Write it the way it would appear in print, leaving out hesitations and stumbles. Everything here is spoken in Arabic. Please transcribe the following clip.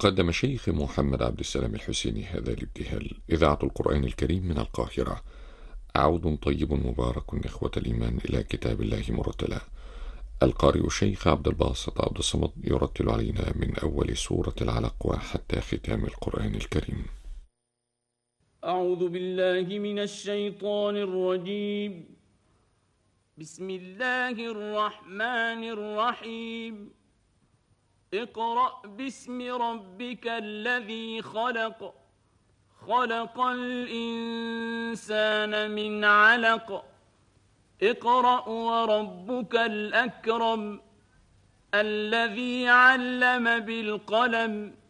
قدم شيخ محمد عبد السلام الحسيني هذا الابتهال إذاعة القرآن الكريم من القاهرة. عود طيب مبارك إخوة الإيمان إلى كتاب الله مرتلا. القارئ الشيخ عبد الباسط عبد الصمد يرتل علينا من أول سورة العلق وحتى ختام القرآن الكريم. أعوذ بالله من الشيطان الرجيم. بسم الله الرحمن الرحيم. اقرأ باسم ربك الذي خلق. خلق الإنسان من علق. اقرأ وربك الأكرم الذي علم بالقلم